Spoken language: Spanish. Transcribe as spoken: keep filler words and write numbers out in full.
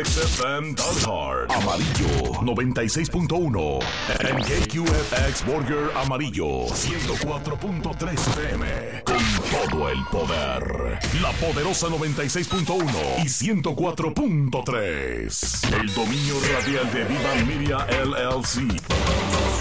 X F M Dalhart, Amarillo noventa y seis punto uno. En K Q F X Burger Amarillo ciento cuatro punto tres F M. Con todo el poder. La poderosa noventa y seis punto uno y ciento cuatro punto tres. El dominio radial de Viva Media L L C.